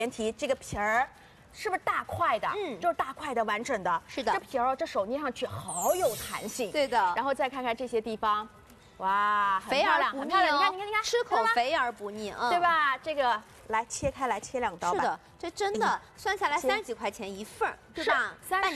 前提这个皮儿是不是大块的？就是大块的、完整的。 是的， 这皮儿这手捏上去好有弹性。 对的。 然后再看看这些地方，哇， 肥而不腻哦。你看， 吃口肥而不腻， 对吧？这个来切开来，切2刀吧。 是的，这真的算下来30几块钱一份儿，对吧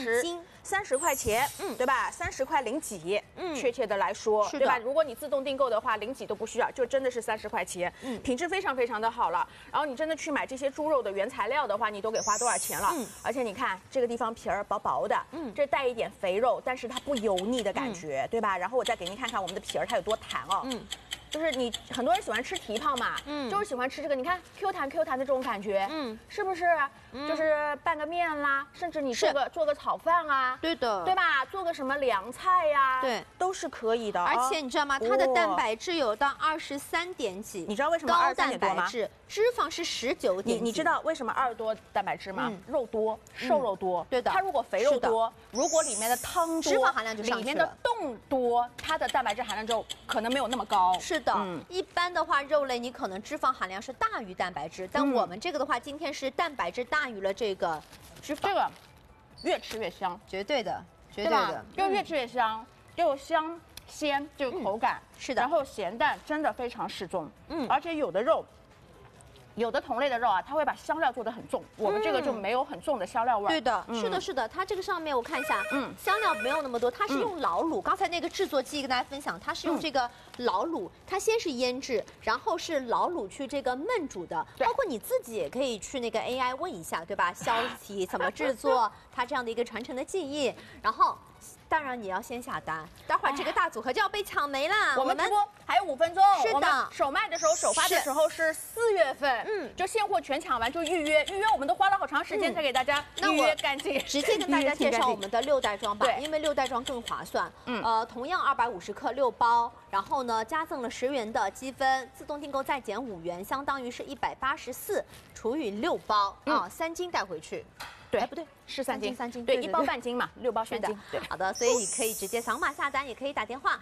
？30块钱，对吧？30块零几，确切的来说，对吧？如果你自动订购的话，零几都不需要，就真的是30块钱，品质非常非常的好了。然后你真的去买这些猪肉的原材料的话，你都给花多少钱了？而且你看这个地方皮儿薄薄的，这带一点肥肉，但是它不油腻的感觉，对吧？然后我再给您看看我们的皮儿它有多弹哦，就是你很多人喜欢吃蹄膀嘛，就是喜欢吃这个，你看 Q 弹 Q 弹的这种感觉，是不是？就是拌个面啦，甚至你做个炒饭啊， 对的， 对吧？做个什么凉菜呀， 对， 都是可以的。 而且你知道吗？它的蛋白质有到23点几， 你知道为什么23点多吗？ 脂肪是19点几。 你知道为什么2多蛋白质吗？肉多，瘦肉多， 对的。 它如果肥肉多，如果里面的汤多， 脂肪含量就上去了， 里面的冻多，它的蛋白质含量就可能没有那么高。 是的，一般的话，肉类你可能脂肪含量是大于蛋白质，但我们这个的话，今天是蛋白质大于了这个脂肪， 这个越吃越香， 绝对的，绝对的， 就越吃越香，又香鲜，这个口感是的， 然后咸淡真的非常适中，而且有的肉。有的同类的肉啊，它会把香料做得很重，我们这个就没有很重的香料味。 对的，是的，是的，它这个上面我看一下，香料没有那么多，它是用老卤。刚才那个制作记忆跟大家分享，它是用这个老卤，它先是腌制，然后是老卤去这个焖煮的。包括你自己也可以去那个 AI 问一下，对吧？削皮怎么制作，它这样的一个传承的技艺，然后。当然你要先下单，待会儿这个大组合就要被抢没了。 我们直播还有5分钟， 是的， 首卖的时候、首发的时候是4月份，就现货全抢完就预约，我们都花了好长时间才给大家预约干净。 直接跟大家介绍我们的6袋装吧，因为6袋装更划算。同样250克6包，然后呢加赠了10元的积分，自动订购再减5元，相当于是184除以6包啊，3斤带回去。 对， 哎不对， 是3斤 ，3斤， 对，1包半斤嘛，6包3斤。对， 好的，所以你可以直接扫码下单，也可以打电话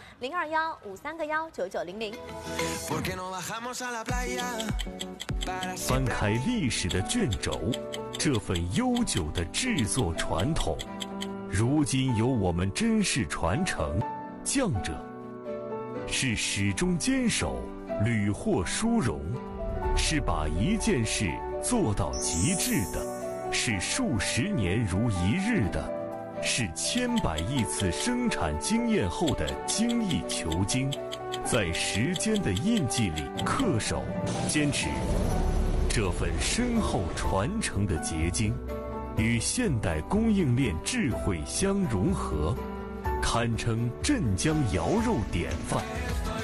021-531-9900。 翻开历史的卷轴，这份悠久的制作传统，如今由我们珍视传承。匠者是始终坚守，屡获殊荣，是把一件事做到极致的。是数十年如一日的，是千百亿次生产经验后的精益求精，在时间的印记里恪守、坚持这份深厚传承的结晶，与现代供应链智慧相融合，堪称镇江肴肉典范。